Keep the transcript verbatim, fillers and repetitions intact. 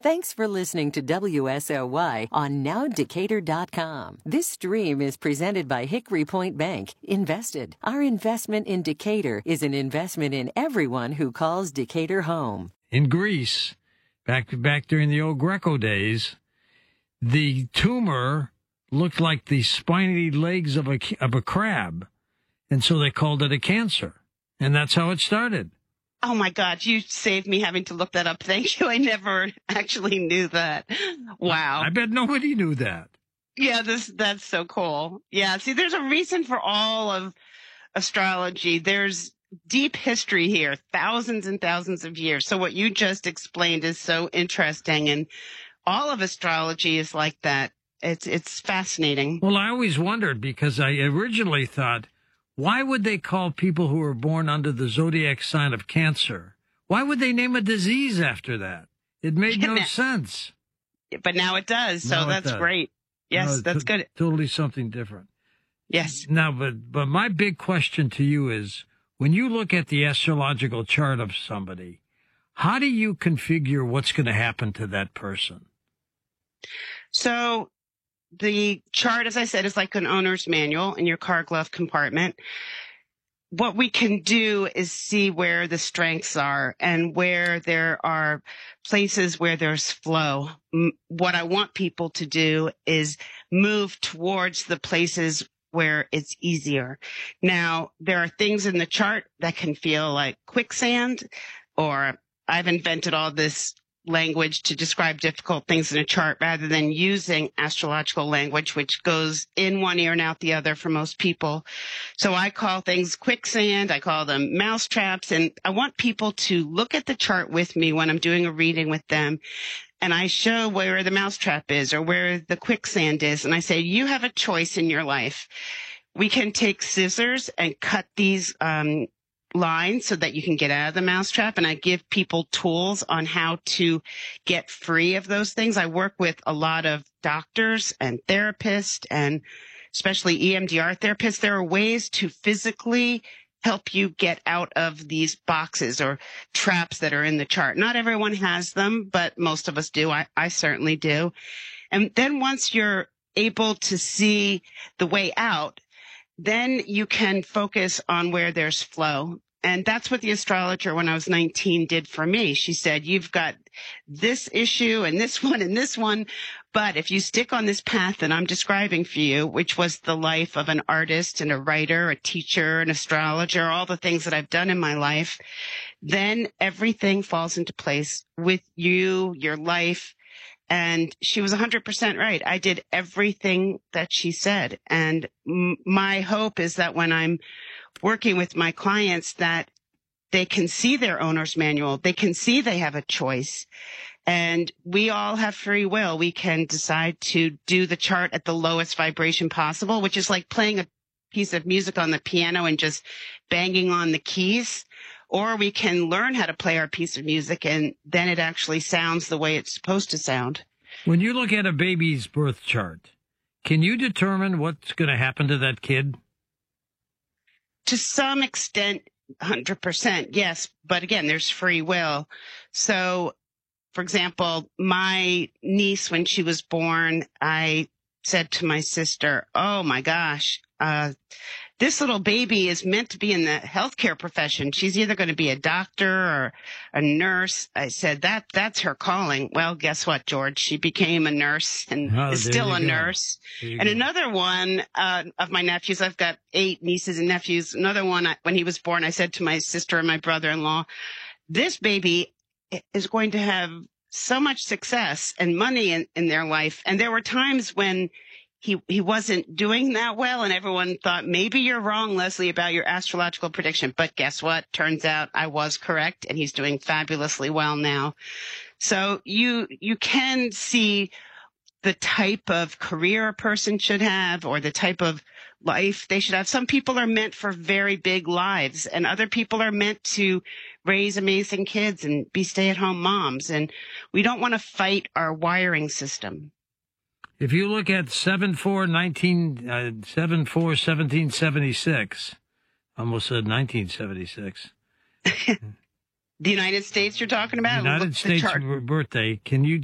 Thanks for listening to W S O Y on now decatur dot com. This stream is presented by Hickory Point Bank. Invested. Our investment in Decatur is an investment in everyone who calls Decatur home. In Greece, back back during the old Greco days, the tumor looked like the spiny legs of a of a crab, and so they called it a cancer, and that's how it started. Oh, my God, you saved me having to look that up. Thank you. I never actually knew that. Wow. I bet nobody knew that. Yeah, this that's so cool. Yeah, see, there's a reason for all of astrology. There's deep history here, thousands and thousands of years. So what you just explained is so interesting, and all of astrology is like that. It's it's fascinating. Well, I always wondered, because I originally thought, why would they call people who were born under the zodiac sign of Cancer? Why would they name a disease after that? It made no sense. But now it does, so Now it that's does. great. Yes, No, that's t- good. Totally something different. Yes. Now, but but my big question to you is, when you look at the astrological chart of somebody, how do you configure what's going to happen to that person? So the chart, as I said, is like an owner's manual in your car glove compartment. What we can do is see where the strengths are and where there are places where there's flow. M- What I want people to do is move towards the places where it's easier. Now, there are things in the chart that can feel like quicksand, or I've invented all this language to describe difficult things in a chart rather than using astrological language, which goes in one ear and out the other for most people. So I call things quicksand. I call them mouse traps. And I want people to look at the chart with me when I'm doing a reading with them. And I show where the mousetrap is or where the quicksand is. And I say, you have a choice in your life. We can take scissors and cut these um, lines so that you can get out of the mousetrap. And I give people tools on how to get free of those things. I work with a lot of doctors and therapists, and especially E M D R therapists. There are ways to physically help you get out of these boxes or traps that are in the chart. Not everyone has them, but most of us do. I, I certainly do. And then once you're able to see the way out, then you can focus on where there's flow. And that's what the astrologer when I was nineteen did for me. She said, you've got this issue and this one and this one, but if you stick on this path that I'm describing for you, which was the life of an artist and a writer, a teacher, an astrologer, all the things that I've done in my life, then everything falls into place with you, your life. And she was one hundred percent right. I did everything that she said. And m- my hope is that when I'm working with my clients, that they can see their owner's manual. They can see they have a choice. And we all have free will. We can decide to do the chart at the lowest vibration possible, which is like playing a piece of music on the piano and just banging on the keys. Or we can learn how to play our piece of music, and then it actually sounds the way it's supposed to sound. When you look at a baby's birth chart, can you determine what's going to happen to that kid? To some extent, one hundred percent, yes. But again, there's free will. So, for example, my niece, when she was born, I said to my sister, oh, my gosh, uh, this little baby is meant to be in the healthcare profession. She's either going to be a doctor or a nurse. I said, that that's her calling. Well, guess what, George? She became a nurse and Oh, is there still you a go. nurse. There you And go. another one uh, of my nephews, I've got eight nieces and nephews. Another one, I, when he was born, I said to my sister and my brother-in-law, this baby is going to have so much success and money in, in their life. And there were times when He he wasn't doing that well, and everyone thought, maybe you're wrong, Leslie, about your astrological prediction. But guess what? Turns out I was correct, and he's doing fabulously well now. So you you can see the type of career a person should have or the type of life they should have. Some people are meant for very big lives, and other people are meant to raise amazing kids and be stay-at-home moms. And we don't want to fight our wiring system. If you look at seven four nineteen uh, seven four seventeen seventy six, almost said nineteen seventy six. The United States you're talking about? United Look at the States chart. birthday. Can you